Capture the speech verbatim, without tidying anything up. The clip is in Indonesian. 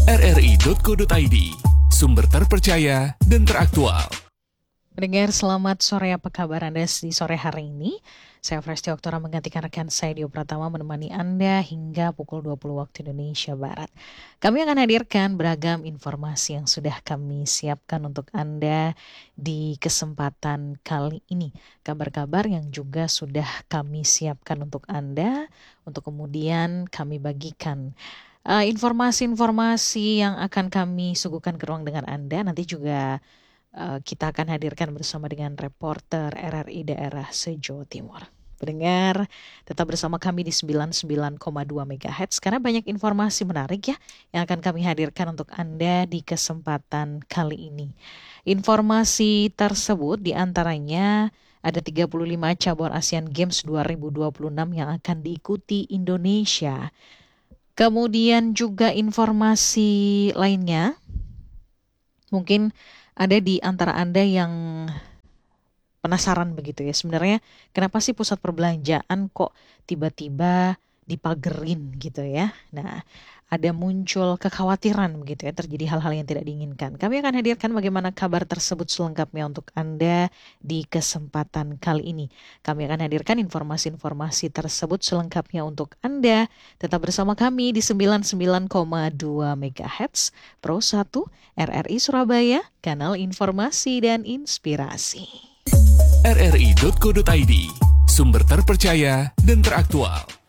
r r i titik co titik i d, sumber terpercaya dan teraktual. Pendengar, selamat sore, apa kabar Anda di sore hari ini? Saya Fresti Oktora menggantikan rekan saya Dio Pratama menemani Anda hingga pukul dua puluh waktu Indonesia Barat. Kami akan hadirkan beragam informasi yang sudah kami siapkan untuk Anda di kesempatan kali ini. Kabar-kabar yang juga sudah kami siapkan untuk Anda, untuk kemudian kami bagikan. Uh, informasi-informasi yang akan kami suguhkan ke ruang dengan Anda nanti juga uh, kita akan hadirkan bersama dengan reporter R R I daerah se-Jawa Timur. Pendengar, tetap bersama kami di sembilan puluh sembilan koma dua megahertz karena banyak informasi menarik ya yang akan kami hadirkan untuk Anda di kesempatan kali ini. Informasi tersebut diantaranya ada tiga puluh lima cabur Asian Games dua ribu dua puluh enam yang akan diikuti Indonesia. Kemudian juga informasi lainnya, mungkin ada di antara Anda yang penasaran begitu ya, sebenarnya kenapa sih pusat perbelanjaan kok tiba-tiba dipagerin gitu ya. Nah, ada muncul kekhawatiran begitu ya, terjadi hal-hal yang tidak diinginkan. Kami akan hadirkan bagaimana kabar tersebut selengkapnya untuk Anda di kesempatan kali ini. Kami akan hadirkan informasi-informasi tersebut selengkapnya untuk Anda. Tetap bersama kami di sembilan puluh sembilan koma dua megahertz Pro satu R R I Surabaya, kanal informasi dan inspirasi. r r i titik co titik i d, sumber terpercaya dan teraktual.